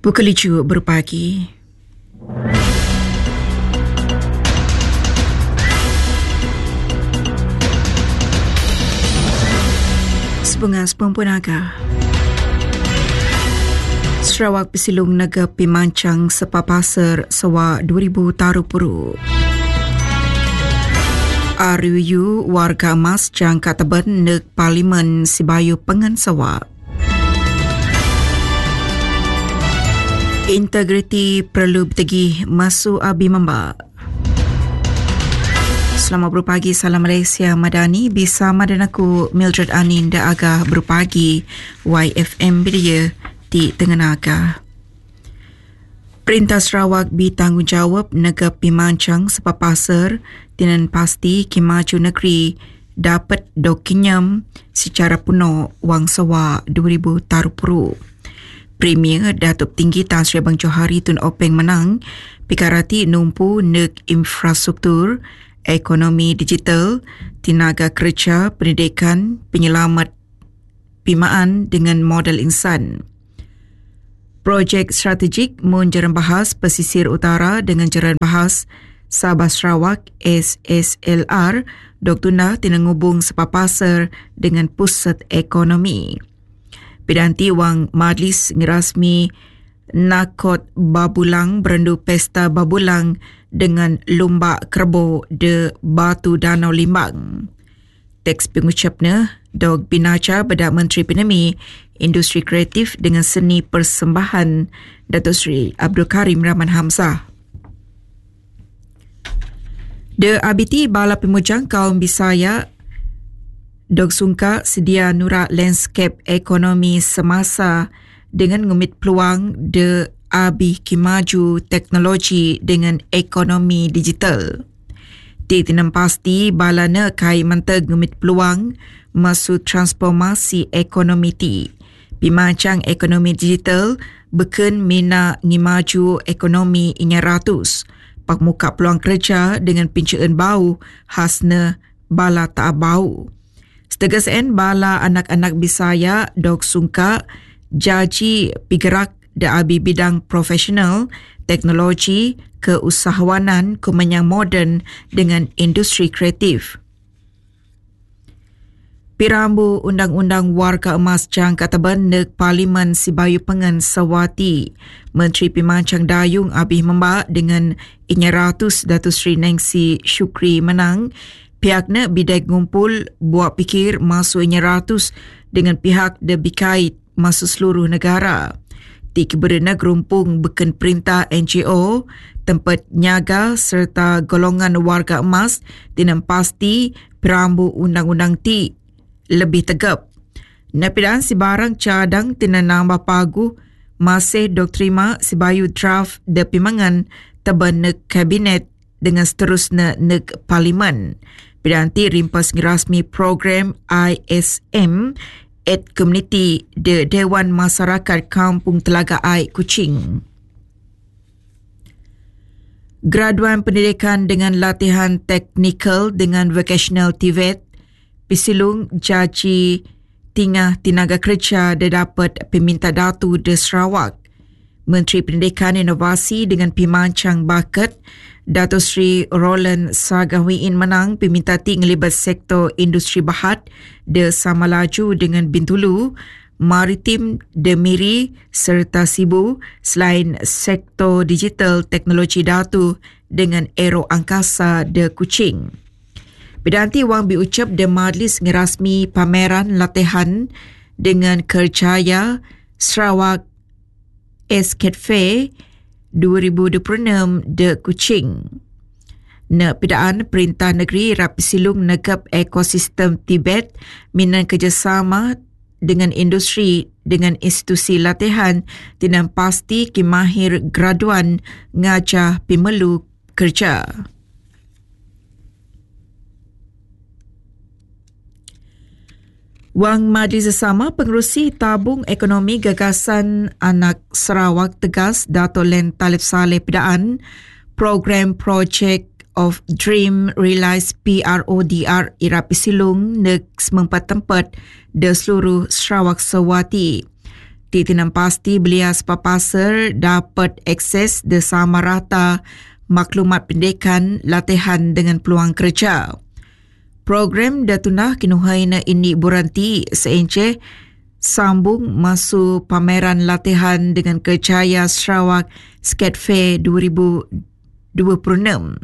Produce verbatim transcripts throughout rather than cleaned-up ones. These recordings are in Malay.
Bukaliju berpagi. Sebungas Pempunaga. Sarawak Pesilung Naga Pimancang Sepapasar Sawa dua ribu taruh puru. R U U warga emas jang kataban nek Parlimen Sibayu Pengan Sawa. Integriti perlu bertegi masuk abi membak. Selamat berpagi, salam Malaysia Madani. Bisa madan aku Mildred Anin da agah berpagi Y F M Bedia di Tengganaga. Perintah Sarawak bertanggungjawab negara Pimancang Sepapasar dengan pasti Kimaju Negeri dapat dokinyam secara penuh wang sawa dua ribu taruh puru. Premier Datuk Tinggi Tan Sri Abang Johari Tun Openg menang pikarati numpu nek infrastruktur, ekonomi digital, tenaga kerja, pendidikan, penyelamat pimaan dengan modal insan. Projek strategik mun jaran bahas pesisir utara dengan jaran bahas Sabah Sarawak S S L R dok tuna tinangubung sepapasar dengan pusat ekonomi. Pidanti wang majlis ngerasmi nakot babulang berendu pesta babulang dengan lomba kerbo de Batu Danau Limbang. Teks pengucapnya dog binaca bedak Menteri Penemi Industri Kreatif dengan Seni Persembahan Datuk Seri Abdul Karim Rahman Hamzah. De Abiti Bala Pemujang Kaum Bisaya Dog Sungka sedia nurak landscape ekonomi semasa dengan ngumit peluang de abi kimaju teknologi dengan ekonomi digital. Di tinam pasti balana kai mantag ngumit peluang masuk transformasi ekonomi ti. Pimancang ekonomi digital beken mina ngimaju ekonomi inya ratus. Pak muka peluang kerja dengan pincaan bau khasna bala tak bau. Setegas en bala anak-anak Bisaya dog sungka jaji pigerak da abi bidang profesional, teknologi, keusahawanan, kemenyang moden dengan industri kreatif. Pirambu Undang-Undang Warga Emas jang kataban nek Parlimen Sibayu Pengan Sawati. Menteri Pimancang Dayung abih membak dengan inya ratus Datuk Seri Nancy Shukri menang. Pihaknya bidai ngumpul buat pikir masuk inya ratus dengan pihak de bikait masuk seluruh negara. Tik berena gerumpung beken perintah N G O, tempat nyaga serta golongan warga emas dengan pasti perambu undang-undang ti lebih tegap. Napidaan si barang cadang tina nambah pagu masih dok terima Sibayu draft de pimangan teban nek kabinet dengan seterusnya nek parlimen. Pidanti rimpas ngerasmi program I S M at Community de Dewan Masyarakat Kampung Telaga Air Kuching. Graduan pendidikan dengan latihan teknikal dengan vocational T V E T Pisilung Jaji Tingah Tenaga Kerja dia dapat peminta datu de Sarawak. Menteri Pendidikan Inovasi dengan Pimancang Bakat Datuk Seri Roland Sagawiin menang peminta ti ngelibat sektor industri bahat de Samalaju dengan Bintulu, Maritim de Miri serta Sibu selain sektor digital teknologi datu dengan Aero Angkasa de Kuching. Pidanti wang diucap de majlis ngerasmi pameran latihan dengan kerjaya Sarawak Escape Fair dua ribu dua puluh enam de Kuching. Na pidaan Perintah Negeri Rapi Silung negap ekosistem Tibet minan kerjasama dengan industri dengan institusi latihan dengan pasti kimahir graduan ngajah pimelu kerja. Wang Majlis Sesama Pengerusi Tabung Ekonomi Gagasan Anak Sarawak tegas Dato' Len Talib Saleh pidaan program Project of Dream Realize P R O D R Irapi Silung nek semempat tempat de seluruh Sarawak Sawati. Di tinam pasti belia sepapasar dapat akses de sama rata maklumat pendidikan, latihan dengan peluang kerja. Program datunah kinuhai na ini buranti seenceh sambung masuk pameran latihan dengan kerjaya Sarawak Skate Fair dua ribu dua puluh enam.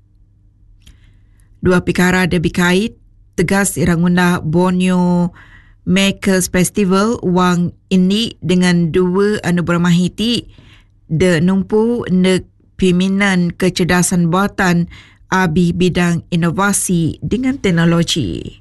Dua perkara ada berkait tegas iranguna Borneo Makers Festival wang ini dengan dua anugerah mahiti de numpu ne pimpinan kecerdasan buatan abi bidang inovasi dengan teknologi.